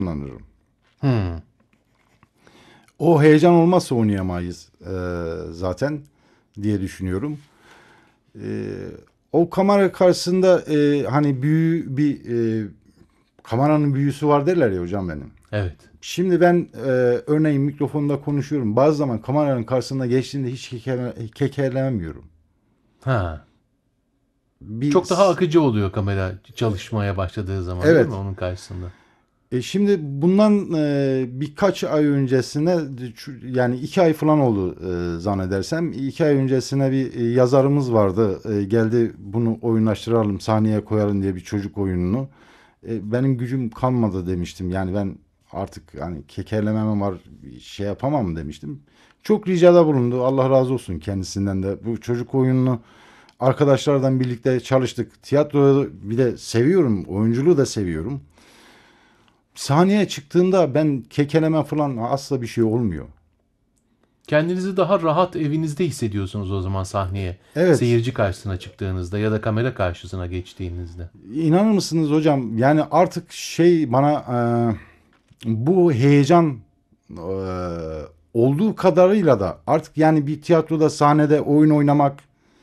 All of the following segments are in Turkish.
kullanırım. Hmm. O heyecan olmazsa oynayamayız zaten diye düşünüyorum. E, O kamera karşısında hani kameranın büyüsü var derler ya hocam benim. Evet. Şimdi ben örneğin mikrofonda konuşuyorum. Bazı zaman kameranın karşısında geçtiğinde hiç kekelememiyorum. Ha. Bir Çok daha akıcı oluyor kamera çalışmaya başladığı zaman, değil mi, evet. onun karşısında? Şimdi bundan birkaç ay öncesine yani 2 ay falan oldu zannedersem. 2 ay öncesine bir yazarımız vardı. Geldi bunu oyunlaştıralım, sahneye koyalım diye bir çocuk oyununu. Benim gücüm kalmadı demiştim. Yani ben artık hani kekerlemem var bir şey yapamam demiştim. Çok ricada bulundu. Allah razı olsun kendisinden de. Bu çocuk oyununu arkadaşlardan birlikte çalıştık. Tiyatroyu bir de seviyorum. Oyunculuğu da seviyorum. Sahneye çıktığında ben kekeleme falan asla bir şey olmuyor. Kendinizi daha rahat evinizde hissediyorsunuz o zaman sahneye. Evet, Seyirci karşısına çıktığınızda ya da kamera karşısına geçtiğinizde. inanır mısınız hocam? Yani artık şey bana bu heyecan e, olduğu kadarıyla da artık yani bir tiyatroda sahnede oyun oynamak,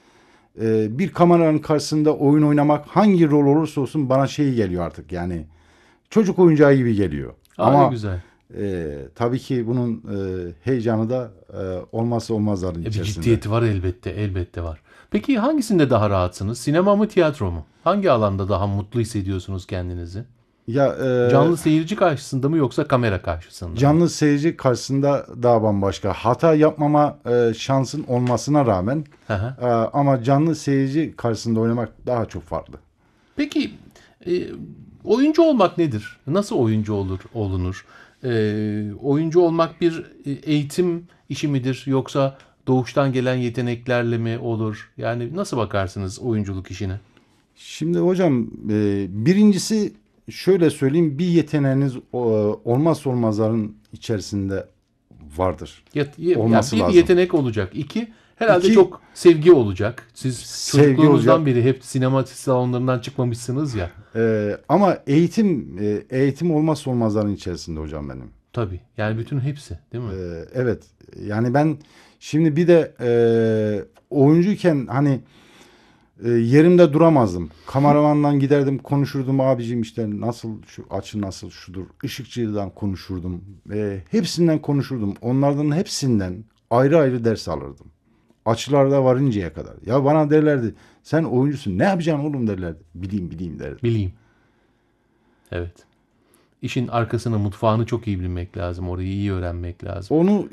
bir kameranın karşısında oyun oynamak hangi rol olursa olsun bana şey geliyor artık yani çocuk oyuncağı gibi geliyor. Aa, ne Ama güzel. tabii ki bunun heyecanı da olmazsa olmazların Bir içerisinde. ciddiyeti var elbette, elbette var. Peki hangisinde daha rahatsınız? Sinema mı, tiyatro mu? Hangi alanda daha mutlu hissediyorsunuz kendinizi? Ya Canlı seyirci karşısında mı yoksa kamera karşısında mı? canlı seyirci karşısında daha bambaşka. Hata yapmama şansın olmasına rağmen Hı hı. ama canlı seyirci karşısında oynamak daha çok farklı. Peki e, oyuncu olmak nedir? Nasıl oyuncu olunur? Oyuncu olmak bir eğitim işi midir yoksa doğuştan gelen yeteneklerle mi olur? Yani nasıl bakarsınız oyunculuk işine? Şimdi hocam birincisi şöyle söyleyeyim bir yeteneğiniz olmazsa olmazların içerisinde vardır. Ya Olması bir lazım. yetenek olacak. İki, herhalde İki çok sevgi olacak. Siz sevgi çocukluğunuzdan olacak. beri hep sinema salonlarından çıkmamışsınız ya. Ama eğitim olmazsa olmazların içerisinde hocam benim. Tabii. Yani bütün hepsi, değil mi? Evet. Yani ben şimdi bir de oyuncuyken hani yerimde duramazdım. Kameramandan giderdim konuşurdum abicim işte nasıl şu açı nasıl şudur. Işıkçıdan konuşurdum. Hepsinden konuşurdum. Onlardan hepsinden ayrı ayrı ders alırdım. Açılarda varıncaya kadar. Ya bana derlerdi sen oyuncusun ne yapacaksın oğlum derlerdi. Bileyim bileyim derdim. Bileyim. Evet. İşin arkasını, mutfağını çok iyi bilmek lazım. Orayı iyi öğrenmek lazım. Onu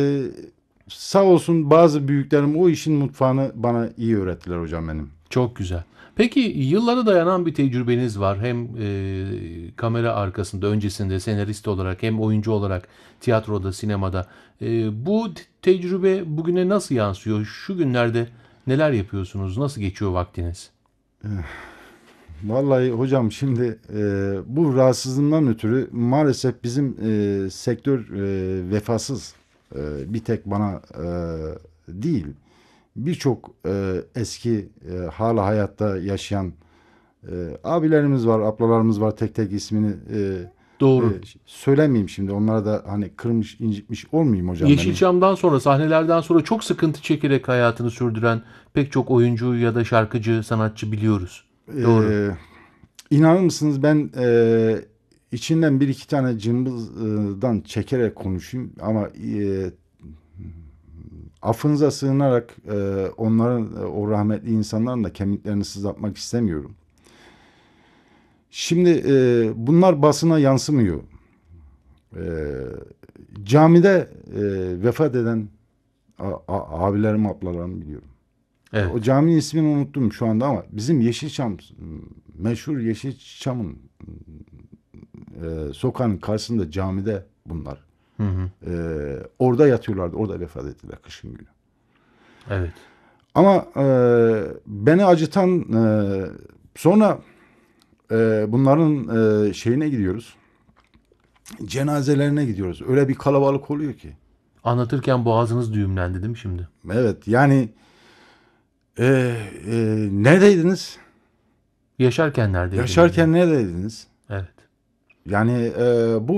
sağ olsun bazı büyüklerim o işin mutfağını bana iyi öğrettiler hocam benim. Çok güzel. Peki yıllara dayanan bir tecrübeniz var. Hem kamera arkasında, öncesinde senarist olarak hem oyuncu olarak tiyatroda, sinemada. Bu tecrübe bugüne nasıl yansıyor? Şu günlerde neler yapıyorsunuz? Nasıl geçiyor vaktiniz? Vallahi hocam şimdi bu rahatsızlığımdan ötürü maalesef bizim sektör vefasız. Bir tek bana değil birçok eski hala hayatta yaşayan abilerimiz var, ablalarımız var tek tek ismini e, Doğru. söylemeyeyim şimdi. Onlara da hani kırmış, incitmiş olmayayım hocam benim. Yeşilçam'dan sonra, sahnelerden sonra çok sıkıntı çekerek hayatını sürdüren pek çok oyuncu ya da şarkıcı, sanatçı biliyoruz. Doğru. E, İnanır mısınız ben içinden bir iki tane cımbızdan çekerek konuşayım ama affınıza sığınarak onların o rahmetli insanların da kemiklerini sızlatmak istemiyorum. Şimdi bunlar basına yansımıyor. E, Camide vefat eden abilerim ablalarımı biliyorum. O Evet. caminin ismini unuttum şu anda ama bizim Yeşilçam meşhur Yeşilçam'ın sokağın karşısında camide bunlar. Hı hı. Orada yatıyorlardı. Orada vefat ettiler kışın günü. Evet. Ama beni acıtan sonra bunların şeyine gidiyoruz. Cenazelerine gidiyoruz. Öyle bir kalabalık oluyor ki. Anlatırken boğazınız düğümlendi değil mi şimdi? Evet yani e, neredeydiniz? Yaşarken neredeydiniz diye. Yaşarken neredeydiniz? Evet. Yani bu